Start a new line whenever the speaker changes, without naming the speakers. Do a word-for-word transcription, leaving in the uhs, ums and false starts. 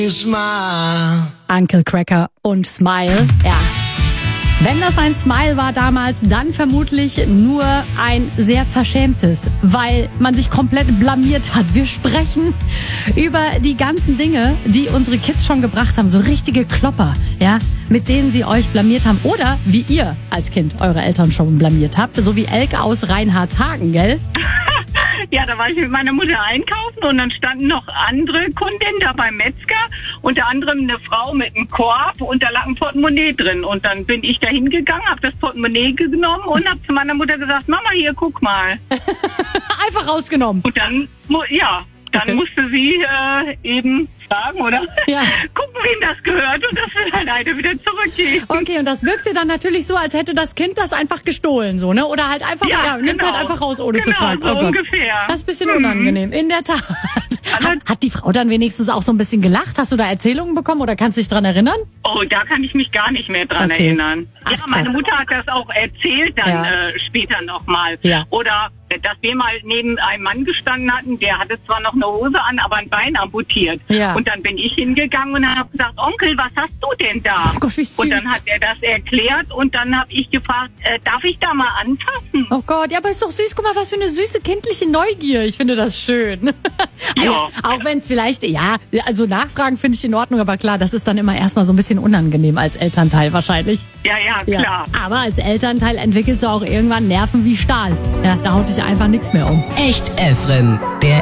Uncle Cracker und Smile, ja. Wenn das ein Smile war damals, dann vermutlich nur ein sehr verschämtes, weil man sich komplett blamiert hat. Wir sprechen über die ganzen Dinge, die unsere Kids schon gebracht haben, so richtige Klopper, ja, mit denen sie euch blamiert haben oder wie ihr als Kind eure Eltern schon blamiert habt, so wie Elke aus Reinhardshagen, gell?
Ja, da war ich mit meiner Mutter einkaufen und dann standen noch andere Kundinnen da beim Metzger, unter anderem eine Frau mit einem Korb und da lag ein Portemonnaie drin. Und dann bin ich da hingegangen, habe das Portemonnaie genommen und habe zu meiner Mutter gesagt, Mama, hier, guck mal.
Einfach rausgenommen.
Und dann, ja, dann okay. musste sie äh, eben sagen oder
ja.
gucken, wem das gehört und das will halt eine wieder zurückgeben.
Okay, und das wirkte dann natürlich so, als hätte das Kind das einfach gestohlen, so, ne? Oder halt einfach, ja, ja nimmt
genau.
halt einfach raus, ohne
genau,
zu fragen.
So
oh
ungefähr.
Das ist ein bisschen unangenehm, in der Tat. Hat, hat die Frau dann wenigstens auch so ein bisschen gelacht? Hast du da Erzählungen bekommen oder kannst du dich dran erinnern?
Oh, da kann ich mich gar nicht mehr dran
okay.
erinnern.
Ach,
ja, meine
krass.
Mutter hat das auch erzählt dann
ja.
äh, später nochmal.
Ja.
Oder dass wir mal neben einem Mann gestanden hatten, der hatte zwar noch eine Hose an, aber ein Bein amputiert.
Ja.
Und dann bin ich hingegangen und habe gesagt, Onkel, was hast du denn da?
Oh Gott, wie süß.
Und dann hat er das erklärt und dann habe ich gefragt, äh, darf ich da mal anfassen?
Oh Gott, ja, aber ist doch süß. Guck mal, was für eine süße kindliche Neugier. Ich finde das schön.
Ja.
Auch wenn es vielleicht, ja, also nachfragen finde ich in Ordnung, aber klar, das ist dann immer erstmal so ein bisschen unangenehm als Elternteil wahrscheinlich.
Ja, ja, klar.
Ja. Aber als Elternteil entwickelst du auch irgendwann Nerven wie Stahl. Ja, da haut dich einfach nichts mehr um.
Echt Elfrin, der